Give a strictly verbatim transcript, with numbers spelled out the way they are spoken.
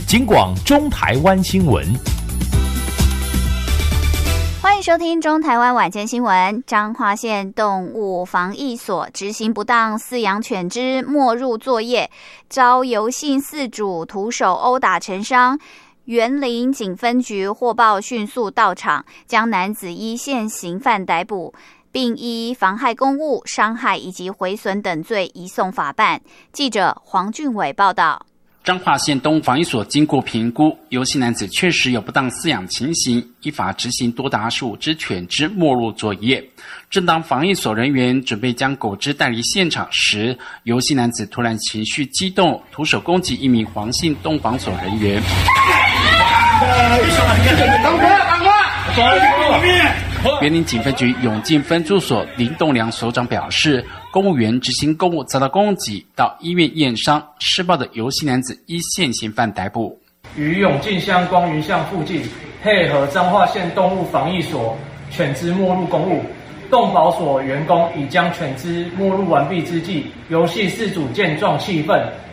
警广中台湾新闻。 欢迎收听中台湾晚间新闻。彰化县动物防疫所执行不当饲养犬只没入作业，遭游姓饲主徒手殴打成伤。员林警分局获报迅速到场，将男子依现行犯逮捕，并依妨害公务、伤害以及毁损等罪移送法办。记者黄俊伟报道。 彰化县动物防疫所经过评估，游姓男子确实有不当饲养情形，依法执行多达十五只犬只没入作业。正当防疫所人员准备将狗只带离现场时，游姓男子突然情绪激动，徒手攻击一名黄姓动防所人员。员林警分局永进分驻所林栋良所长表示，公务员执行公务遭到攻击，到医院验伤，施暴的游姓男子依现行犯逮捕。 于永进乡光云巷附近，配合彰化县动物防疫所犬只没入公务，动保所员工已将犬只没入完毕之际，游姓饲主见状气愤，